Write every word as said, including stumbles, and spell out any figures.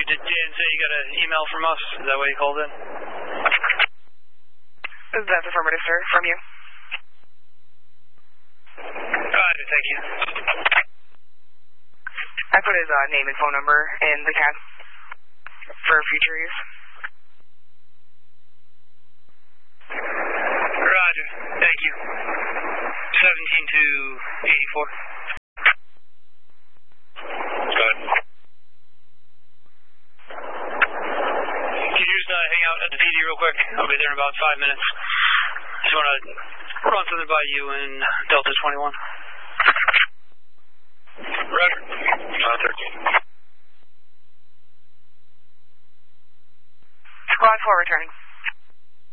you, did Jan say you got an email from us? Is that why you called in? That's affirmative, sir. From you. Roger, thank you. I put his uh, name and phone number in the cab for future use. Roger, thank you. seventeen to eighty-four. Go ahead. Can you just uh, hang out at the P D real quick? I'll be there in about five minutes. Just want to run something by you in Delta twenty-one. Roger. Uh, thirteen. Squad four returning.